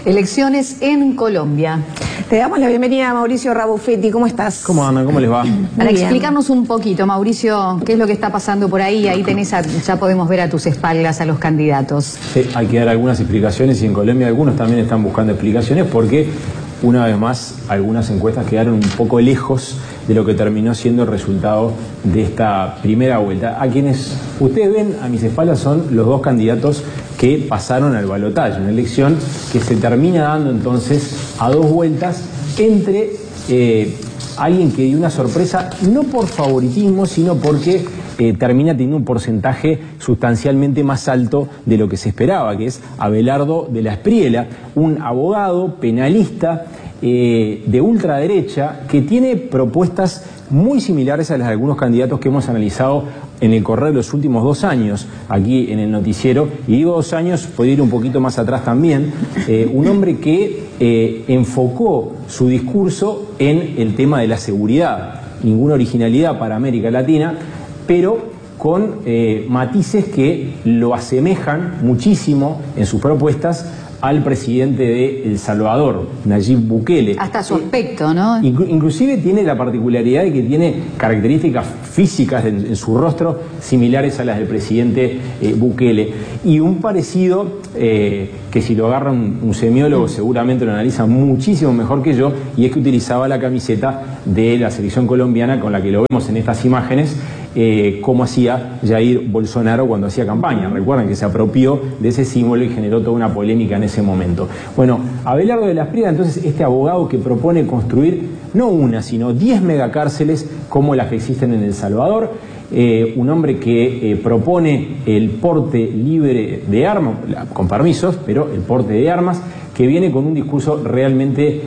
Elecciones en Colombia. Te damos la bienvenida a Mauricio Rabufetti. ¿Cómo estás? ¿Cómo andan? ¿Cómo les va? Para explicarnos un poquito, Mauricio, qué es lo que está pasando por ahí. Ahí tenés ya podemos ver a tus espaldas a los candidatos. Sí, hay que dar algunas explicaciones y en Colombia algunos también están buscando explicaciones porque, una vez más, algunas encuestas quedaron un poco lejos de lo que terminó siendo el resultado de esta primera vuelta. A quienes ustedes ven a mis espaldas son los dos candidatos que pasaron al balotaje, una elección que se termina dando entonces a dos vueltas entre alguien que dio una sorpresa, no por favoritismo, sino porque termina teniendo un porcentaje sustancialmente más alto de lo que se esperaba, que es Abelardo de la Espriella, un abogado penalista de ultraderecha que tiene propuestas muy similares a las de algunos candidatos que hemos analizado en el correr de los últimos 2 años aquí en el noticiero, y digo 2 años, puede ir un poquito más atrás también. Un hombre que enfocó su discurso en el tema de la seguridad, ninguna originalidad para América Latina, pero con matices que lo asemejan muchísimo en sus propuestas al presidente de El Salvador, Nayib Bukele. Hasta su aspecto, ¿no? Inclusive tiene la particularidad de que tiene características físicas en su rostro similares a las del presidente Bukele. Y un parecido que si lo agarra un semiólogo seguramente lo analiza muchísimo mejor que yo, y es que utilizaba la camiseta de la selección colombiana con la que lo vemos en estas imágenes, como hacía Jair Bolsonaro cuando hacía campaña. Recuerdan que se apropió de ese símbolo y generó toda una polémica en ese momento. Bueno, Abelardo de la Espriella, entonces, este abogado que propone construir no una, sino 10 megacárceles como las que existen en El Salvador. Un hombre que propone el porte libre de armas, con permisos, pero el porte de armas, que viene con un discurso realmente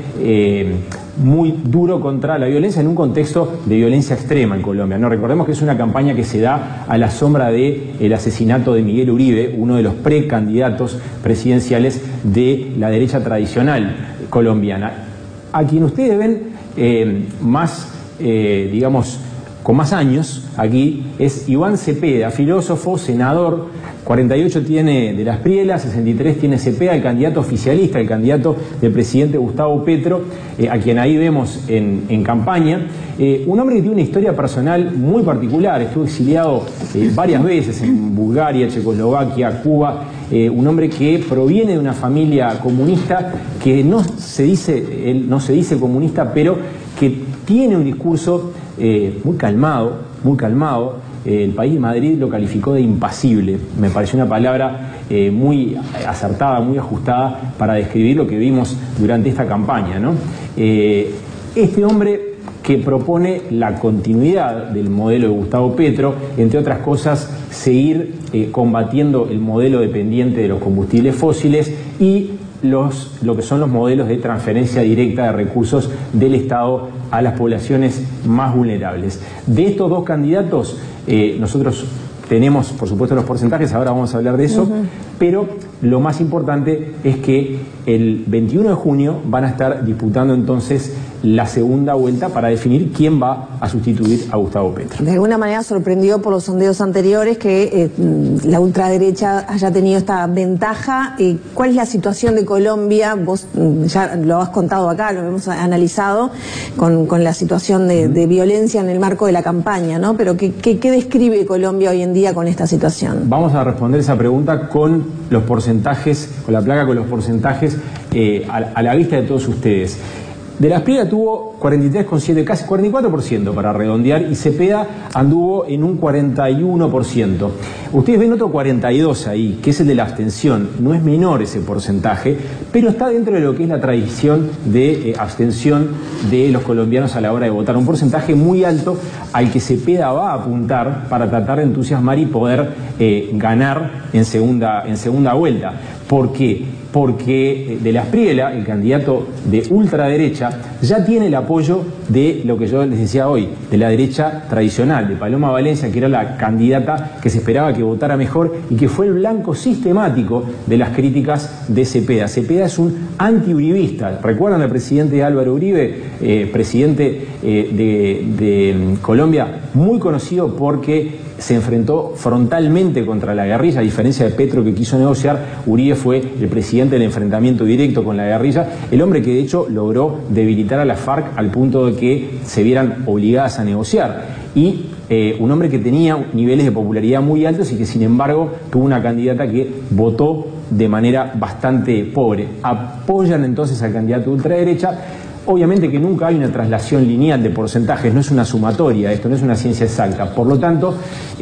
muy duro contra la violencia en un contexto de violencia extrema en Colombia, ¿no? Recordemos que es una campaña que se da a la sombra del asesinato de Miguel Uribe, uno de los precandidatos presidenciales de la derecha tradicional colombiana. A quien ustedes ven más, digamos, con más años aquí es Iván Cepeda, filósofo, senador. 48 tiene de la Espriella, 63 tiene Cepeda, el candidato oficialista, el candidato del presidente Gustavo Petro, a quien ahí vemos en campaña. Un hombre que tiene una historia personal muy particular, estuvo exiliado varias veces en Bulgaria, Checoslovaquia, Cuba. Un hombre que proviene de una familia comunista, que no se dice comunista, pero que tiene un discurso muy calmado, muy calmado. El País de Madrid lo calificó de impasible. Me pareció una palabra muy acertada, muy ajustada para describir lo que vimos durante esta campaña, ¿no? Este hombre que propone la continuidad del modelo de Gustavo Petro, entre otras cosas, seguir combatiendo el modelo dependiente de los combustibles fósiles y lo que son los modelos de transferencia directa de recursos del Estado a las poblaciones más vulnerables. De estos dos candidatos, nosotros tenemos, por supuesto, los porcentajes, ahora vamos a hablar de eso, pero lo más importante es que el 21 de junio van a estar disputando entonces la segunda vuelta para definir quién va a sustituir a Gustavo Petro. De alguna manera sorprendió por los sondeos anteriores que la ultraderecha haya tenido esta ventaja. ¿Cuál es la situación de Colombia? Vos ya lo has contado acá, lo hemos analizado con la situación de violencia en el marco de la campaña, ¿no? Pero ¿qué describe Colombia hoy en día con esta situación? Vamos a responder esa pregunta con los porcentajes, con la placa con los porcentajes a la vista de todos ustedes. De la Espriella tuvo 43,7, casi 44% para redondear, y Cepeda anduvo en un 41%. Ustedes ven otro 42 ahí, que es el de la abstención. No es menor ese porcentaje, pero está dentro de lo que es la tradición de abstención de los colombianos a la hora de votar. Un porcentaje muy alto al que Cepeda va a apuntar para tratar de entusiasmar y poder ganar en segunda vuelta. ¿Por qué? Porque de la Espriella, el candidato de ultraderecha, ya tiene el apoyo de lo que yo les decía hoy, de la derecha tradicional, de Paloma Valencia, que era la candidata que se esperaba que votara mejor y que fue el blanco sistemático de las críticas de Cepeda. Cepeda es un antiuribista. ¿Recuerdan al presidente Álvaro Uribe, presidente de Colombia, muy conocido porque se enfrentó frontalmente contra la guerrilla? A diferencia de Petro, que quiso negociar, Uribe fue el presidente presidente del enfrentamiento directo con la guerrilla, el hombre que de hecho logró debilitar a la FARC al punto de que se vieran obligadas a negociar, y un hombre que tenía niveles de popularidad muy altos y que sin embargo tuvo una candidata que votó de manera bastante pobre. Apoyan entonces al candidato de ultraderecha. Obviamente que nunca hay una traslación lineal de porcentajes, no es una sumatoria, esto no es una ciencia exacta. Por lo tanto,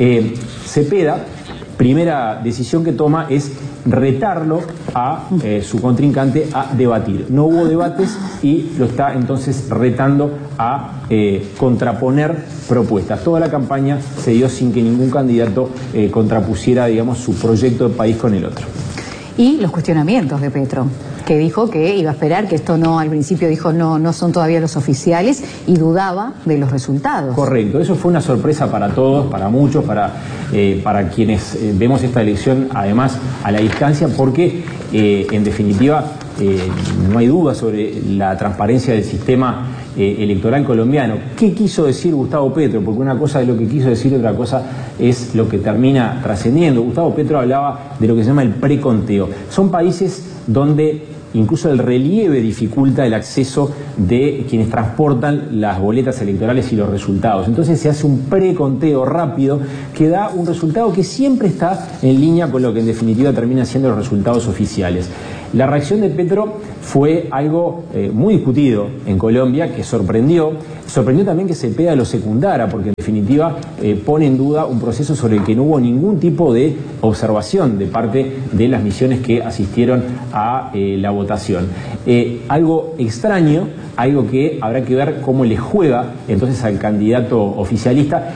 Cepeda, primera decisión que toma es retarlo a su contrincante a debatir. No hubo debates y lo está entonces retando a contraponer propuestas. Toda la campaña se dio sin que ningún candidato contrapusiera, digamos, su proyecto de país con el otro. Y los cuestionamientos de Petro, que dijo que iba a esperar, que esto no, al principio dijo no son todavía los oficiales, y dudaba de los resultados. Correcto, eso fue una sorpresa para todos, para muchos, para quienes vemos esta elección además a la distancia, porque en definitiva no hay duda sobre la transparencia del sistema electoral colombiano. ¿Qué quiso decir Gustavo Petro? Porque una cosa es lo que quiso decir, otra cosa es lo que termina trascendiendo. Gustavo Petro hablaba de lo que se llama el preconteo. Son países donde incluso el relieve dificulta el acceso de quienes transportan las boletas electorales y los resultados. Entonces se hace un preconteo rápido que da un resultado que siempre está en línea con lo que en definitiva terminan siendo los resultados oficiales. La reacción de Petro fue algo muy discutido en Colombia, que sorprendió también que Cepeda lo secundara, porque en definitiva pone en duda un proceso sobre el que no hubo ningún tipo de observación de parte de las misiones que asistieron a la votación. Algo extraño, algo que habrá que ver cómo le juega entonces al candidato oficialista,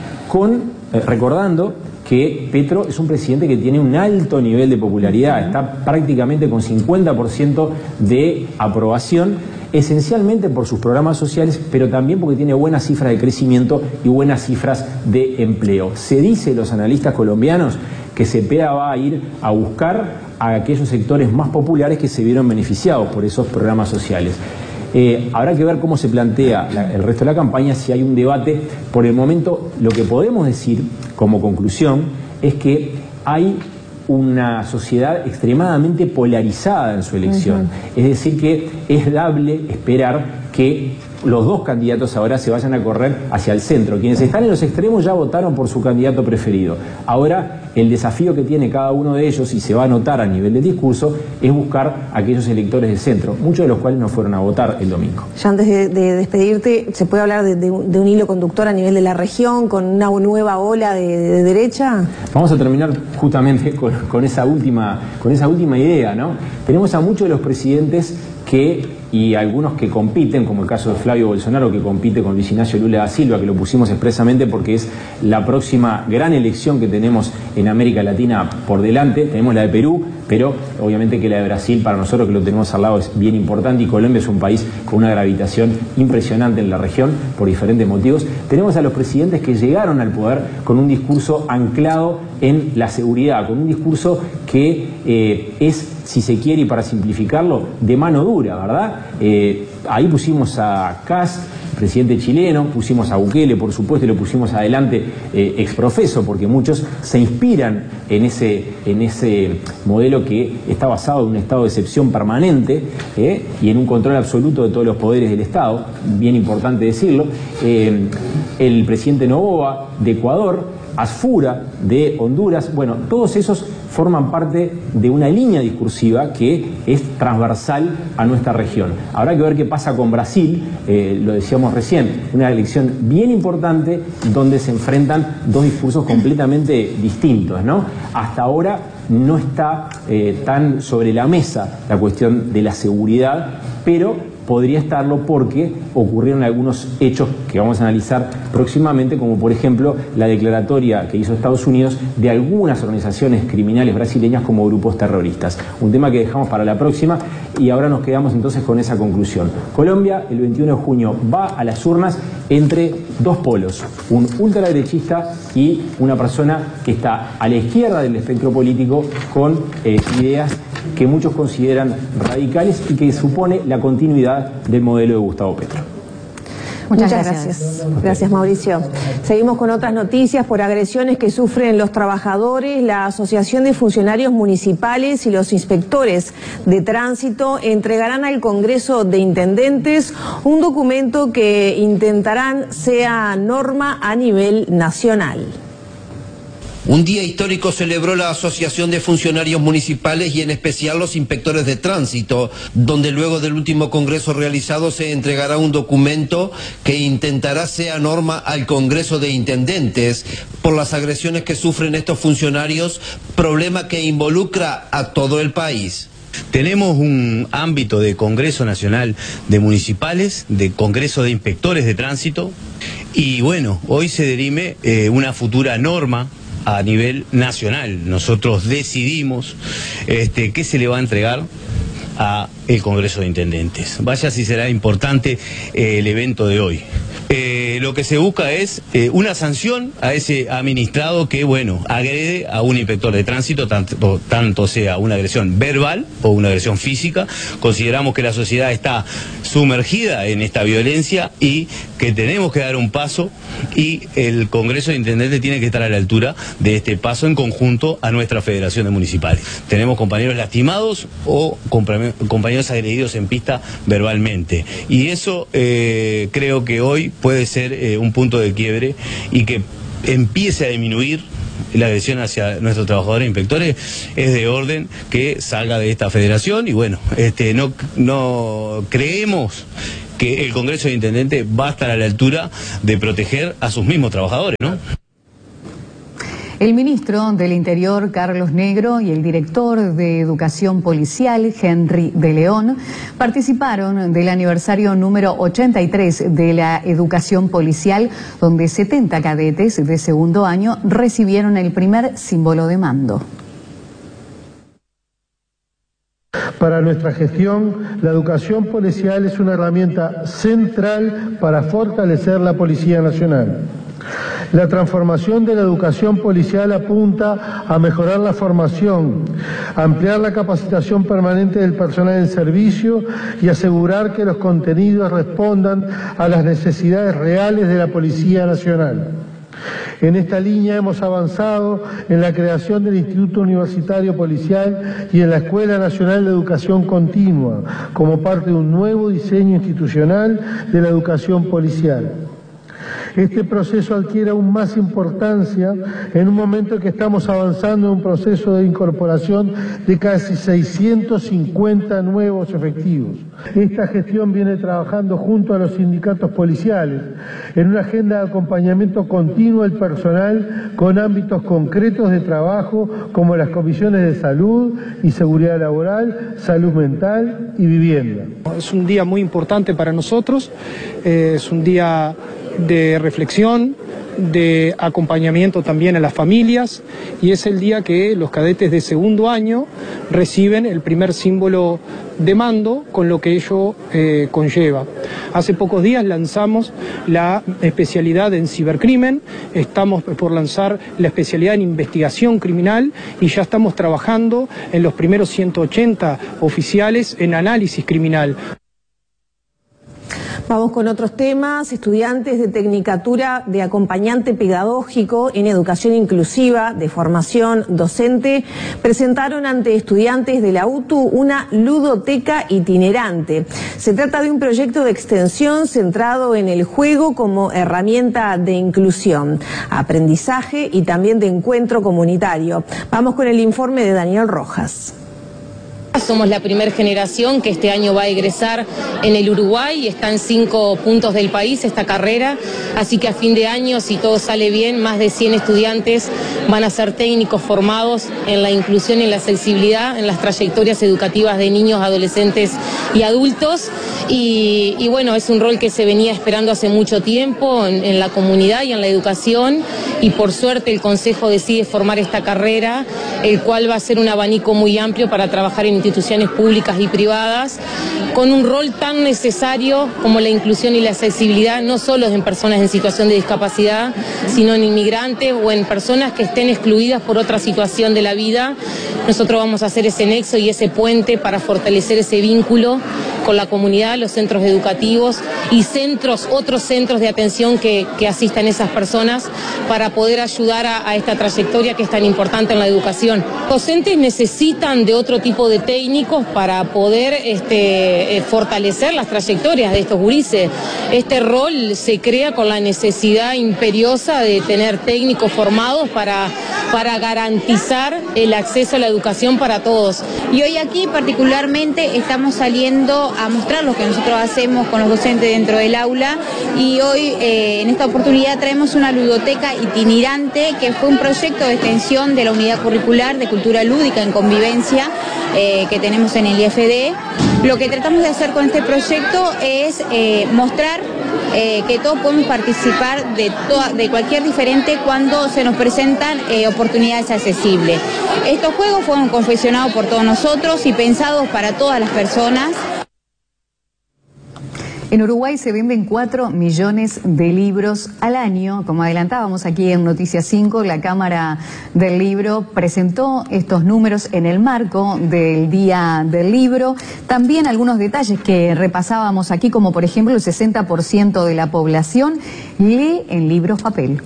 recordando que Petro es un presidente que tiene un alto nivel de popularidad, está prácticamente con 50% de aprobación, esencialmente por sus programas sociales, pero también porque tiene buenas cifras de crecimiento y buenas cifras de empleo. Se dice, los analistas colombianos, que Cepeda va a ir a buscar a aquellos sectores más populares que se vieron beneficiados por esos programas sociales. Habrá que ver cómo se plantea el resto de la campaña, si hay un debate. Por el momento, lo que podemos decir como conclusión es que hay una sociedad extremadamente polarizada en su elección. Es decir, que es dable esperar que los dos candidatos ahora se vayan a correr hacia el centro. Quienes están en los extremos ya votaron por su candidato preferido. Ahora, el desafío que tiene cada uno de ellos, y se va a notar a nivel del discurso, es buscar a aquellos electores del centro, muchos de los cuales no fueron a votar el domingo. Ya antes de despedirte, ¿se puede hablar de un hilo conductor a nivel de la región, con una nueva ola de derecha? Vamos a terminar justamente con esa última idea, ¿no? Tenemos a muchos de los presidentes y algunos que compiten, como el caso de Flavio Bolsonaro, que compite con Luis Ignacio Lula da Silva, que lo pusimos expresamente porque es la próxima gran elección que tenemos en América Latina por delante. Tenemos la de Perú, pero obviamente que la de Brasil, para nosotros que lo tenemos al lado, es bien importante, y Colombia es un país con una gravitación impresionante en la región por diferentes motivos. Tenemos a los presidentes que llegaron al poder con un discurso anclado en la seguridad, con un discurso que es, si se quiere y para simplificarlo, de mano dura, ¿verdad? Ahí pusimos a Kast, presidente chileno, pusimos a Bukele, por supuesto, y lo pusimos adelante exprofeso, porque muchos se inspiran en ese modelo que está basado en un estado de excepción permanente y en un control absoluto de todos los poderes del Estado, bien importante decirlo. El presidente Noboa de Ecuador, Asfura de Honduras, bueno, todos esos forman parte de una línea discursiva que es transversal a nuestra región. Habrá que ver qué pasa con Brasil, lo decíamos recién, una elección bien importante donde se enfrentan dos discursos completamente distintos, ¿no? Hasta ahora no está tan sobre la mesa la cuestión de la seguridad, pero podría estarlo porque ocurrieron algunos hechos que vamos a analizar próximamente, como por ejemplo la declaratoria que hizo Estados Unidos de algunas organizaciones criminales brasileñas como grupos terroristas. Un tema que dejamos para la próxima, y ahora nos quedamos entonces con esa conclusión. Colombia, el 21 de junio, va a las urnas entre dos polos, un ultraderechista y una persona que está a la izquierda del espectro político con ideas que muchos consideran radicales y que supone la continuidad del modelo de Gustavo Petro. Muchas gracias. Gracias, Mauricio. Seguimos con otras noticias. Por agresiones que sufren los trabajadores, la Asociación de Funcionarios Municipales y los inspectores de tránsito entregarán al Congreso de Intendentes un documento que intentarán sea norma a nivel nacional. Un día histórico celebró la Asociación de Funcionarios Municipales y en especial los inspectores de tránsito, donde luego del último congreso realizado se entregará un documento que intentará sea norma al Congreso de Intendentes por las agresiones que sufren estos funcionarios, problema que involucra a todo el país. Tenemos un ámbito de Congreso Nacional de Municipales, de Congreso de Inspectores de Tránsito, y bueno, hoy se dirime una futura norma a nivel nacional. Nosotros decidimos qué se le va a entregar a el Congreso de Intendentes. Vaya si será importante el evento de hoy. Lo que se busca es una sanción a ese administrado que, bueno, agrede a un inspector de tránsito, tanto sea una agresión verbal o una agresión física. Consideramos que la sociedad está sumergida en esta violencia y que tenemos que dar un paso, y el Congreso de Intendentes tiene que estar a la altura de este paso en conjunto a nuestra Federación de Municipales. Tenemos compañeros lastimados o compañeros agredidos en pista verbalmente, y eso creo que hoy puede ser un punto de quiebre y que empiece a disminuir la agresión hacia nuestros trabajadores e inspectores. Es de orden que salga de esta federación, y bueno, no creemos que el Congreso de Intendentes va a estar a la altura de proteger a sus mismos trabajadores, ¿no? El ministro del Interior, Carlos Negro, y el director de Educación Policial, Henry de León, participaron del aniversario número 83 de la Educación Policial, donde 70 cadetes de segundo año recibieron el primer símbolo de mando. Para nuestra gestión, la educación policial es una herramienta central para fortalecer la Policía Nacional. La transformación de la educación policial apunta a mejorar la formación, ampliar la capacitación permanente del personal en servicio y asegurar que los contenidos respondan a las necesidades reales de la Policía Nacional. En esta línea hemos avanzado en la creación del Instituto Universitario Policial y en la Escuela Nacional de Educación Continua, como parte de un nuevo diseño institucional de la educación policial. Este proceso adquiere aún más importancia en un momento en que estamos avanzando en un proceso de incorporación de casi 650 nuevos efectivos. Esta gestión viene trabajando junto a los sindicatos policiales en una agenda de acompañamiento continuo del personal con ámbitos concretos de trabajo como las comisiones de salud y seguridad laboral, salud mental y vivienda. Es un día muy importante para nosotros, es un día de reflexión, de acompañamiento también a las familias, y es el día que los cadetes de segundo año reciben el primer símbolo de mando, con lo que ello conlleva. Hace pocos días lanzamos la especialidad en cibercrimen, estamos por lanzar la especialidad en investigación criminal y ya estamos trabajando en los primeros 180 oficiales en análisis criminal. Vamos con otros temas. Estudiantes de Tecnicatura de Acompañante Pedagógico en Educación Inclusiva de Formación Docente presentaron ante estudiantes de la UTU una ludoteca itinerante. Se trata de un proyecto de extensión centrado en el juego como herramienta de inclusión, aprendizaje y también de encuentro comunitario. Vamos con el informe de Daniel Rojas. Somos la primera generación que este año va a egresar en el Uruguay, está en 5 puntos del país esta carrera, así que a fin de año, si todo sale bien, más de 100 estudiantes van a ser técnicos formados en la inclusión y en la accesibilidad, en las trayectorias educativas de niños, adolescentes y adultos, y bueno, es un rol que se venía esperando hace mucho tiempo en la comunidad y en la educación, y por suerte el Consejo decide formar esta carrera, el cual va a ser un abanico muy amplio para trabajar en instituciones públicas y privadas, con un rol tan necesario como la inclusión y la accesibilidad, no solo en personas en situación de discapacidad, sino en inmigrantes o en personas que estén excluidas por otra situación de la vida. Nosotros vamos a hacer ese nexo y ese puente para fortalecer ese vínculo con la comunidad, los centros educativos y otros centros de atención que asistan a esas personas para poder ayudar a esta trayectoria que es tan importante en la educación. Los docentes necesitan de otro tipo de técnicos para poder fortalecer las trayectorias de estos gurises. Este rol se crea con la necesidad imperiosa de tener técnicos formados para garantizar el acceso a la educación para todos. Y hoy aquí particularmente estamos saliendo a mostrar lo que nosotros hacemos con los docentes dentro del aula, y hoy en esta oportunidad traemos una ludoteca itinerante que fue un proyecto de extensión de la unidad curricular de cultura lúdica en convivencia que tenemos en el IFD. Lo que tratamos de hacer con este proyecto es mostrar que todos podemos participar de cualquier diferente cuando se nos presentan oportunidades accesibles. Estos juegos fueron confeccionados por todos nosotros y pensados para todas las personas. En Uruguay se venden 4 millones de libros al año. Como adelantábamos aquí en Noticias 5, la Cámara del Libro presentó estos números en el marco del Día del Libro. También algunos detalles que repasábamos aquí, como por ejemplo el 60% de la población lee en libros papel.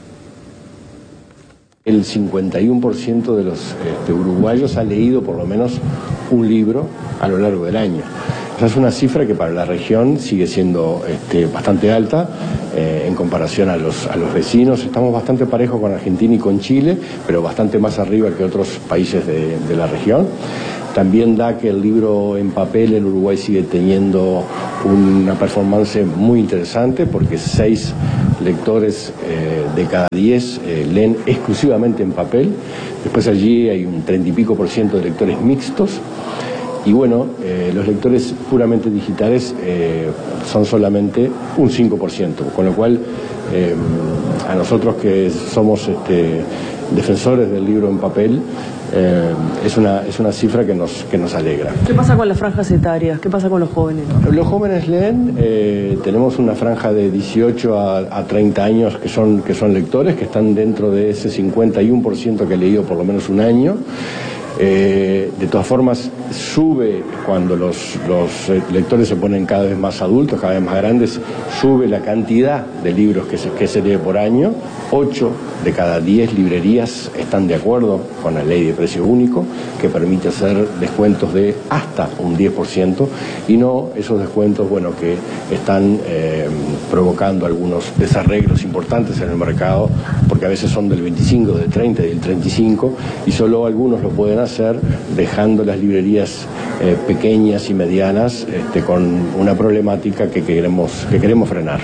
El 51% de los uruguayos ha leído por lo menos un libro a lo largo del año. Esa es una cifra que para la región sigue siendo bastante alta en comparación a los vecinos. Estamos bastante parejos con Argentina y con Chile, pero bastante más arriba que otros países de la región. También da que el libro en papel en Uruguay sigue teniendo una performance muy interesante, porque 6 lectores de cada 10 leen exclusivamente en papel. Después allí hay un 30 y pico % de lectores mixtos. Y bueno, los lectores puramente digitales son solamente un 5%, con lo cual a nosotros que somos defensores del libro en papel, es una cifra que nos alegra. ¿Qué pasa con las franjas etarias? ¿Qué pasa con los jóvenes? Los jóvenes leen, tenemos una franja de 18 a 30 años que son lectores, que están dentro de ese 51% que ha leído por lo menos un año. De todas formas, sube cuando los lectores se ponen cada vez más adultos, cada vez más grandes, sube la cantidad de libros que se lee por año. 8 de cada 10 librerías están de acuerdo con la ley de precio único, que permite hacer descuentos de hasta un 10%, y no esos descuentos que están provocando algunos desarreglos importantes en el mercado, porque a veces son del 25, del 30 y del 35, y solo algunos lo pueden hacer dejando las librerías pequeñas y medianas con una problemática que queremos frenar.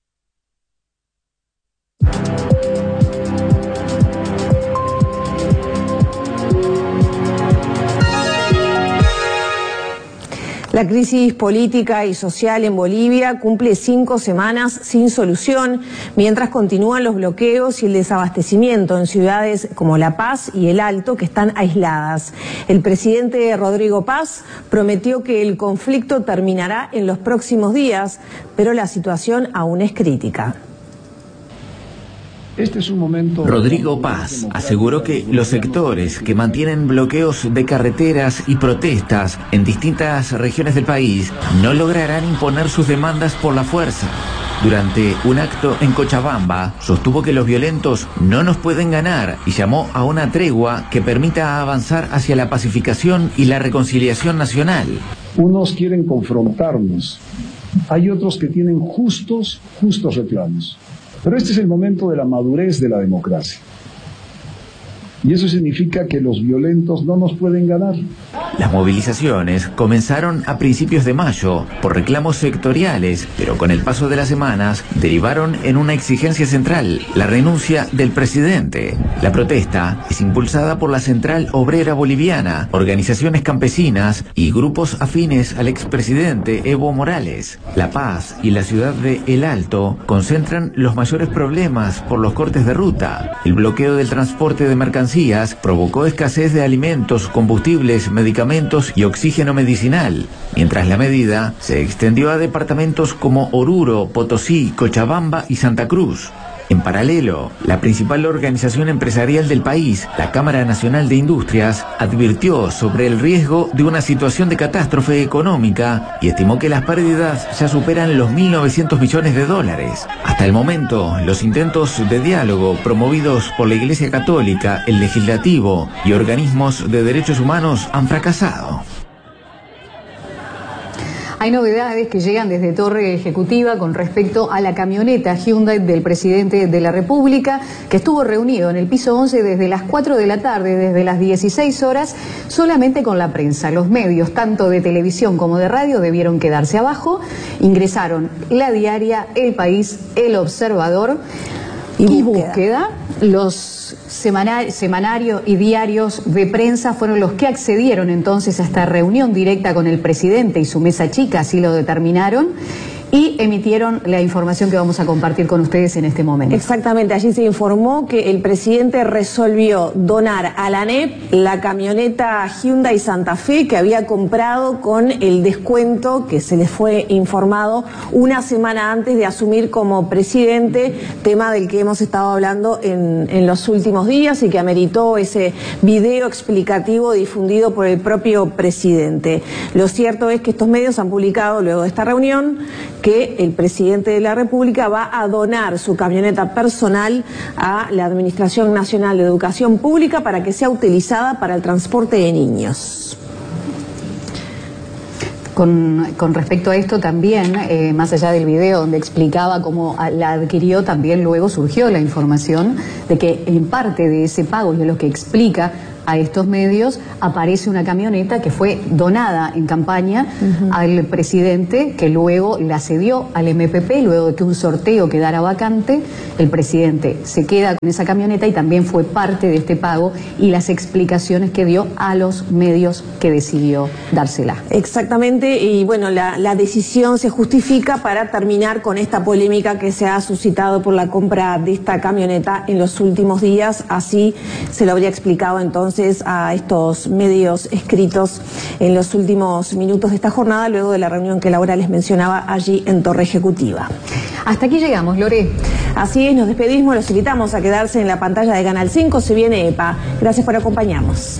La crisis política y social en Bolivia cumple 5 semanas sin solución, mientras continúan los bloqueos y el desabastecimiento en ciudades como La Paz y El Alto, que están aisladas. El presidente Rodrigo Paz prometió que el conflicto terminará en los próximos días, pero la situación aún es crítica. Este es un momento... Rodrigo Paz aseguró que los sectores que mantienen bloqueos de carreteras y protestas en distintas regiones del país no lograrán imponer sus demandas por la fuerza. Durante un acto en Cochabamba, sostuvo que los violentos no nos pueden ganar y llamó a una tregua que permita avanzar hacia la pacificación y la reconciliación nacional. Unos quieren confrontarnos, hay otros que tienen justos reclamos. Pero este es el momento de la madurez de la democracia. Y eso significa que los violentos no nos pueden ganar. Las movilizaciones comenzaron a principios de mayo por reclamos sectoriales, pero con el paso de las semanas derivaron en una exigencia central, la renuncia del presidente. La protesta es impulsada por la Central Obrera Boliviana, organizaciones campesinas y grupos afines al expresidente Evo Morales. La Paz y la ciudad de El Alto concentran los mayores problemas por los cortes de ruta. El bloqueo del transporte de mercancías provocó escasez de alimentos, combustibles, medicamentos y oxígeno medicinal, mientras la medida se extendió a departamentos como Oruro, Potosí, Cochabamba y Santa Cruz. En paralelo, la principal organización empresarial del país, la Cámara Nacional de Industrias, advirtió sobre el riesgo de una situación de catástrofe económica y estimó que las pérdidas ya superan los 1.900 millones de dólares. Hasta el momento, los intentos de diálogo promovidos por la Iglesia Católica, el Legislativo y organismos de derechos humanos han fracasado. Hay novedades que llegan desde Torre Ejecutiva con respecto a la camioneta Hyundai del presidente de la República, que estuvo reunido en el piso 11 desde las 4 de la tarde, desde las 16 horas, solamente con la prensa. Los medios, tanto de televisión como de radio, debieron quedarse abajo. Ingresaron La Diaria, El País, El Observador y Búsqueda. Los semanarios y diarios de prensa fueron los que accedieron entonces a esta reunión directa con el presidente y su mesa chica, así lo determinaron, y emitieron la información que vamos a compartir con ustedes en este momento. Exactamente, allí se informó que el presidente resolvió donar a la ANEP la camioneta Hyundai Santa Fe que había comprado con el descuento que se les fue informado una semana antes de asumir como presidente, tema del que hemos estado hablando en los últimos días y que ameritó ese video explicativo difundido por el propio presidente. Lo cierto es que estos medios han publicado luego de esta reunión que el presidente de la República va a donar su camioneta personal a la Administración Nacional de Educación Pública para que sea utilizada para el transporte de niños. Con respecto a esto también, más allá del video donde explicaba cómo la adquirió, también luego surgió la información de que en parte de ese pago, y es lo que explica a estos medios, aparece una camioneta que fue donada en campaña al presidente, que luego la cedió al MPP, luego de que un sorteo quedara vacante. El presidente se queda con esa camioneta y también fue parte de este pago y las explicaciones que dio a los medios que decidió dársela. Exactamente, y bueno, la decisión se justifica para terminar con esta polémica que se ha suscitado por la compra de esta camioneta en los últimos días. Así se lo habría explicado entonces a estos medios escritos en los últimos minutos de esta jornada, luego de la reunión que Laura les mencionaba allí en Torre Ejecutiva. Hasta aquí llegamos, Lore. Así es, nos despedimos, los invitamos a quedarse en la pantalla de Canal 5, se viene EPA. Gracias por acompañarnos.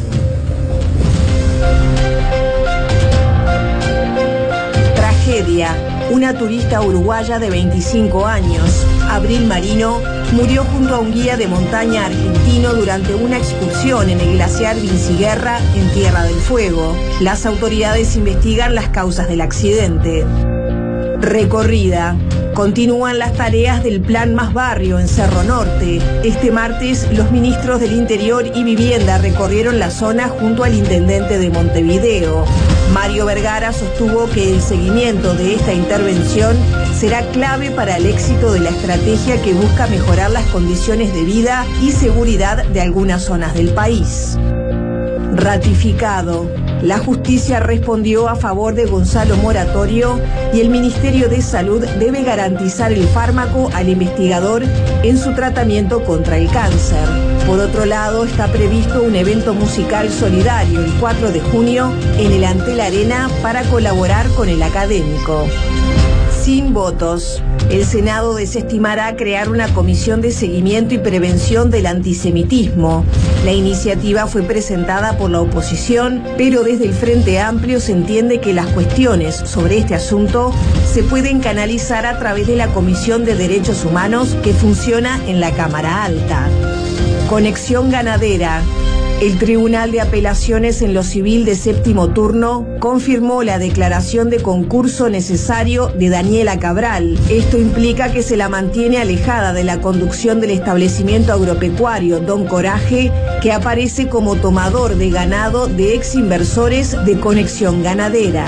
Tragedia. Una turista uruguaya de 25 años, Abril Marino, murió junto a un guía de montaña argentino durante una excursión en el glaciar Vinciguerra en Tierra del Fuego. Las autoridades investigan las causas del accidente. Recorrida. Continúan las tareas del Plan Más Barrio en Cerro Norte. Este martes, los ministros del Interior y Vivienda recorrieron la zona junto al intendente de Montevideo. Mario Vergara sostuvo que el seguimiento de esta intervención será clave para el éxito de la estrategia que busca mejorar las condiciones de vida y seguridad de algunas zonas del país. Ratificado. La justicia respondió a favor de Gonzalo Moratorio y el Ministerio de Salud debe garantizar el fármaco al investigador en su tratamiento contra el cáncer. Por otro lado, está previsto un evento musical solidario el 4 de junio en el Antel Arena para colaborar con el académico. Sin votos. El Senado desestimará crear una comisión de seguimiento y prevención del antisemitismo. La iniciativa fue presentada por la oposición, pero desde el Frente Amplio se entiende que las cuestiones sobre este asunto se pueden canalizar a través de la Comisión de Derechos Humanos que funciona en la Cámara Alta. Conexión ganadera. El Tribunal de Apelaciones en lo Civil de Séptimo Turno confirmó la declaración de concurso necesario de Daniela Cabral. Esto implica que se la mantiene alejada de la conducción del establecimiento agropecuario Don Coraje, que aparece como tomador de ganado de ex inversores de Conexión Ganadera.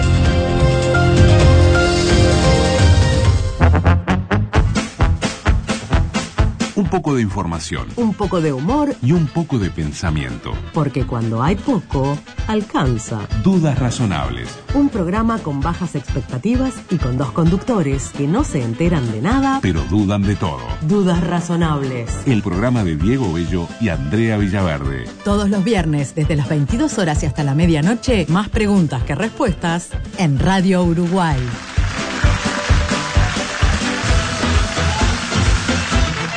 Un poco de información. Un poco de humor. Y un poco de pensamiento. Porque cuando hay poco, alcanza. Dudas razonables. Un programa con bajas expectativas y con dos conductores que no se enteran de nada, pero dudan de todo. Dudas razonables. El programa de Diego Bello y Andrea Villaverde. Todos los viernes, desde las 22 horas y hasta la medianoche, más preguntas que respuestas en Radio Uruguay.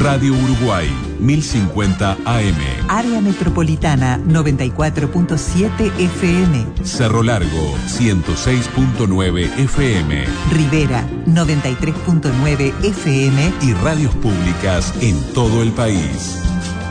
Radio Uruguay, 1050 AM. Área Metropolitana, 94.7 FM. Cerro Largo, 106.9 FM. Rivera, 93.9 FM. Y radios públicas en todo el país.